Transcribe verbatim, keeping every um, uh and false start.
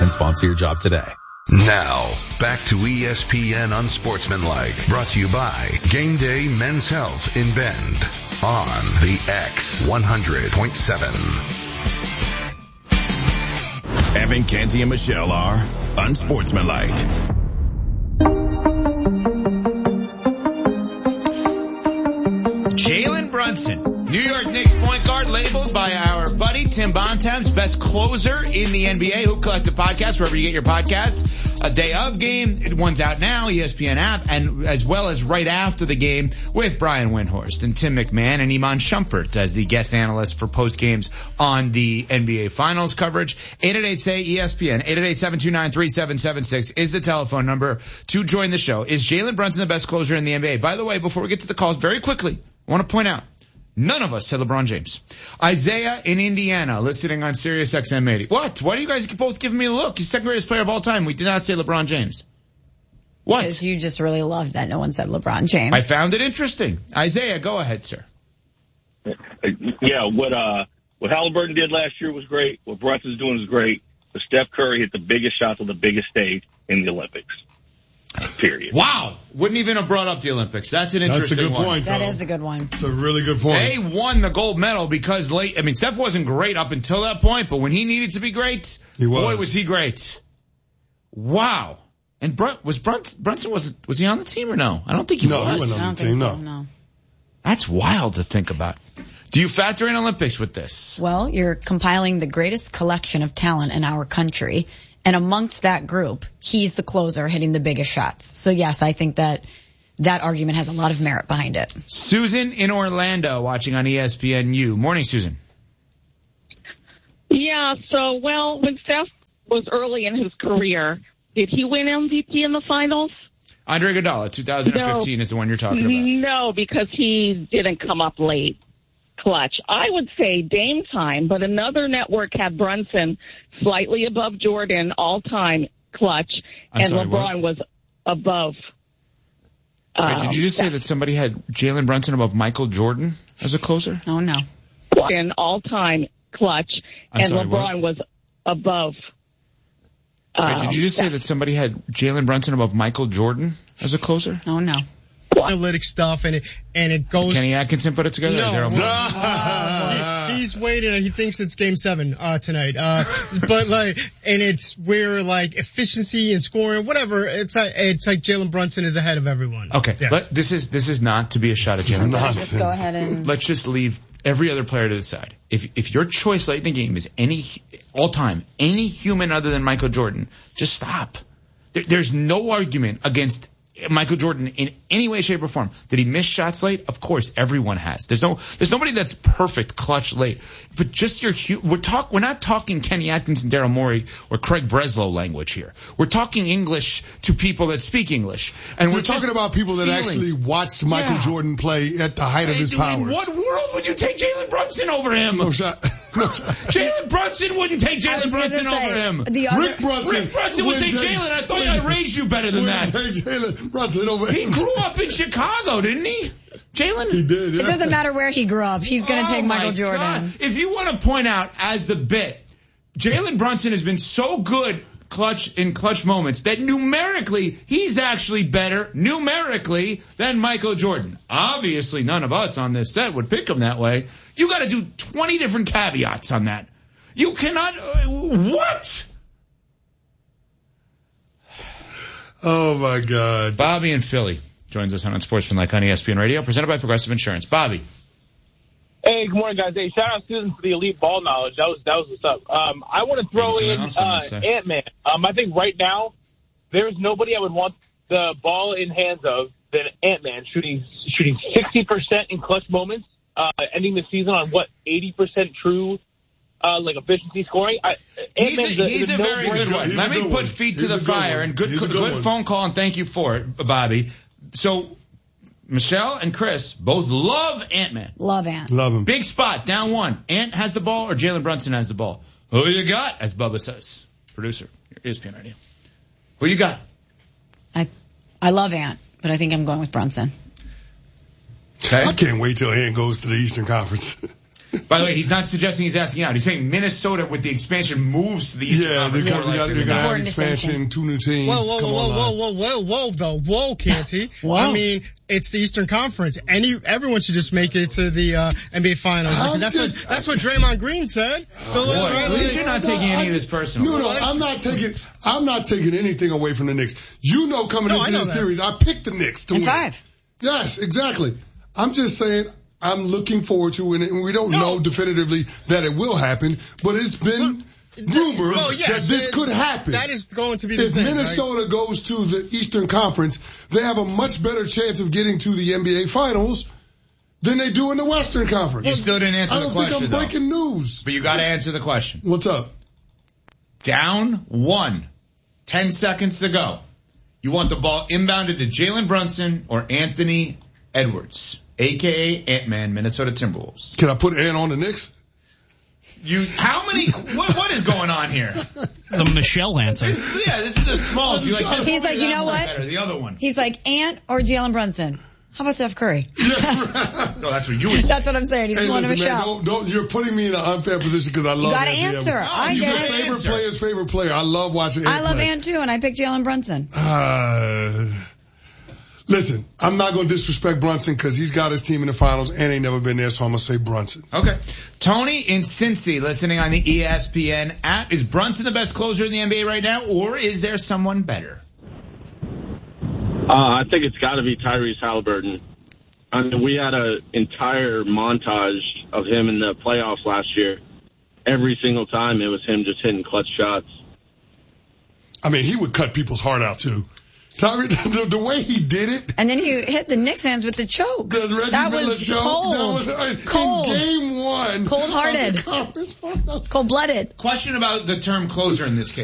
and sponsor your job today. Now, back to E S P N Unsportsmanlike, brought to you by Game Day Men's Health in Bend on the X one hundred point seven. Evan, Canty, and Michelle are unsportsmanlike. Jalen Brunson, New York Knicks point guard, labeled by our buddy Tim Bontemps best closer in the N B A. Hoop Collective podcast, wherever you get your podcasts. A day of game, one's out now, E S P N app, and as well as right after the game with Brian Windhorst and Tim McMahon and Iman Shumpert as the guest analyst for post games on the N B A Finals coverage. eight eight eight say E S P N, eight eight eight, seven two nine, three seven seven six is the telephone number to join the show. Is Jalen Brunson the best closer in the N B A? By the way, before we get to the calls, very quickly, I want to point out, none of us said LeBron James. Isaiah in Indiana, listening on Sirius X M eighty. What? Why do you guys both give me a look? He's the second greatest player of all time. We did not say LeBron James. What? Because you just really loved that no one said LeBron James. I found it interesting. Isaiah, go ahead, sir. Yeah, what uh, what Halliburton did last year was great. What Brunson's doing is great. But Steph Curry hit the biggest shots on the biggest stage in the Olympics. Period. Wow. Wouldn't even have brought up the Olympics. That's an interesting That's a good one. point, though. That is a good one. It's a really good point. They won the gold medal because late, I mean, Steph wasn't great up until that point, but when he needed to be great, he was. boy, was he great. Wow. And Brun- was Brunson, Brunson was, was he on the team or no? I don't think he no, was. He wasn't I on don't the think team, so, no. no. That's wild to think about. Do you factor in Olympics with this? Well, you're compiling the greatest collection of talent in our country. And amongst that group, he's the closer hitting the biggest shots. So yes, I think that that argument has a lot of merit behind it. Susan in Orlando watching on E S P N U. Morning, Susan. Yeah, so, well, when Steph was early in his career, did he win M V P in the finals? Andre Iguodala, two thousand fifteen no, is the one you're talking about. No, because he didn't come up late. Clutch. I would say Dame time, but another network had Brunson slightly above Jordan all-time clutch, I'm and sorry, LeBron what? was above. Wait, Um, did you just say that somebody had Jalen Brunson above Michael Jordan as a closer? Oh, no. In all-time clutch, I'm and sorry, LeBron what? was above. Wait, um, did you just say that somebody had Jalen Brunson above Michael Jordan as a closer? Oh, no. Analytic stuff, and it and it goes. Kenny Atkinson put it together? No, Daryl Morey? uh, he, he's waiting. He thinks it's Game Seven uh, tonight. Uh, but like, and it's where like efficiency and scoring, whatever. It's like it's like Jalen Brunson is ahead of everyone. Okay, Yes. Let, this is this is not to be a shot at Jalen Let's Brunson. just go ahead and... Let's just leave every other player to the side. If if your choice late in the game is any all time any human other than Michael Jordan, just stop. There, there's no argument against Michael Jordan in any way, shape, or form. Did he miss shots late? Of course, everyone has. There's no, there's nobody that's perfect clutch late. But just your, we're talk, we're not talking Kenny Atkinson, Daryl Morey, or Craig Breslow language here. We're talking English to people that speak English, and We're we're talking just about people that feelings. actually watched Michael Yeah. Jordan play at the height of his In powers. what world would you take Jalen Brunson over him? No shot. No shot. Jalen Brunson wouldn't take I Jalen was gonna Brunson say, over him. The other, Rick Brunson. Rick Brunson would say wouldn't take- Jalen. I thought I raised you better than wouldn't that. take Jalen Brunson over He him. grew up in Chicago, didn't he? Jalen? He did, yeah. It doesn't matter where he grew up. He's going to Oh take Michael my Jordan. God. If you want to point out as the bit, Jalen Brunson has been so good clutch in clutch moments that numerically he's actually better numerically than Michael Jordan. Obviously, none of us on this set would pick him that way. You got to do twenty different caveats on that. You cannot. Uh, what? Oh my God. Bobby in Philly joins us on Unsportsmanlike on E S P N Radio, presented by Progressive Insurance. Bobby. Hey, good morning, guys. Hey, shout out Susan for the elite ball knowledge. That was that was what's up. Um, I want to throw Maybe in someone else uh, on this Ant-Man. Um, I think right now there's nobody I would want the ball in hands of than Ant-Man, shooting shooting sixty percent in clutch moments, uh, ending the season on what eighty percent true. Uh, like efficiency scoring. I, He's a, Ant-Man's a, he's is a no very brainer. good one. He's a Let me good put one. feet He's to a the good fire one. and good, He's a good, good one. phone call, and thank you for it, Bobby. So, Michelle and Chris both love Ant-Man. Love Ant. Love him. Big spot, down one. Ant has the ball or Jalen Brunson has the ball? Who you got, as Bubba says. Producer, E S P N Radio. Who you got? I, I love Ant, but I think I'm going with Brunson. Okay. I can't wait till Ant goes to the Eastern Conference. By the way, he's not suggesting he's asking out. He's saying Minnesota with the expansion moves to the Eastern Yeah, Conference. because more you got, likely you're than going to not. have expansion, two new teams. Whoa, whoa, Come whoa, on, whoa, line. whoa, whoa, whoa, though. Whoa, Canty. Wow. I mean, it's the Eastern Conference. Any, everyone should just make it to the, uh, N B A Finals. I'm That's just- what, that's what Draymond Green said. So, Boy, right, at least like- you're not No, taking I any of this just- personal. No, no, I'm not taking, I'm not taking anything away from the Knicks. You know, coming No, I into know this that. series, I picked the Knicks to And win. five. Yes, exactly. I'm just saying, I'm looking forward to it, and we don't No. know definitively that it will happen, but it's been rumored Well, yes, that this it- could happen. That is going to be the If thing, right? Minnesota goes to the Eastern Conference, they have a much better chance of getting to the N B A Finals than they do in the Western Conference. You still didn't answer I the don't question, think I'm though. breaking news. But you got to answer the question. What's up? Down one. Ten seconds to go. You want the ball inbounded to Jalen Brunson or Anthony Edwards, a k a. Ant-Man, Minnesota Timberwolves. Can I put Ant on the Knicks? You, how many, what, what is going on here? The Michelle answer. This, yeah, this is a small, do you like this He's one or like, you that know one what? better? The other one. He's like Ant or Jalen Brunson. How about Steph Curry? No, that's what you would say. That's what I'm saying. He's Hey, pulling a listen, man, Michelle. don't, don't, you're putting me in an unfair position because I love You gotta Ant. answer. No, I you get gotta it. Favorite answer. player's favorite player. I love watching Ant I love play. Ant too, and I picked Jalen Brunson. Uh, listen, I'm not going to disrespect Brunson because he's got his team in the finals and ain't never been there, so I'm going to say Brunson. Okay. Tony in Cincy listening on the E S P N app. Is Brunson the best closer in the N B A right now, or is there someone better? Uh, I think it's got to be Tyrese Halliburton. I mean, we had an entire montage of him in the playoffs last year. Every single time it was him just hitting clutch shots. I mean, he would cut people's heart out too. Tyree, the, the way he did it, And then he hit the Knicks fans with the choke. the Reggie that Miller was joke, cold. that was uh, Cold. in game one. Cold-hearted. of the conference finals. Cold-blooded. Question about the term closer in this case.